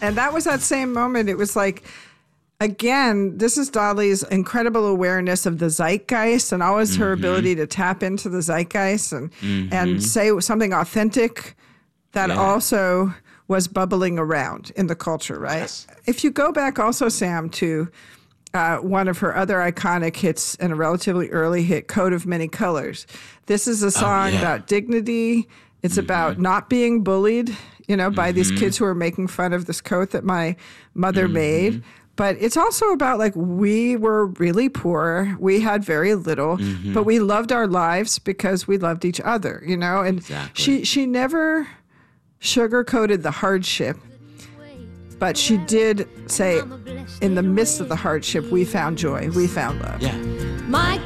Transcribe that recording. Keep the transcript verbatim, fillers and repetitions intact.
And that was that same moment. It was like, again, this is Dolly's incredible awareness of the zeitgeist and always her Mm-hmm. ability to tap into the zeitgeist and Mm-hmm. and say something authentic that Yeah. also was bubbling around in the culture, right? Yes. If you go back also, Sam, to uh, one of her other iconic hits and a relatively early hit, Coat of Many Colors. This is a song yeah. about dignity. It's about not being bullied, you know, by these kids who are making fun of this coat that my mother made. But it's also about like we were really poor. We had very little, but we loved our lives because we loved each other, you know? And Exactly. she she never sugarcoated the hardship, but she did say in the midst of the hardship, we found joy, we found love. Yeah. My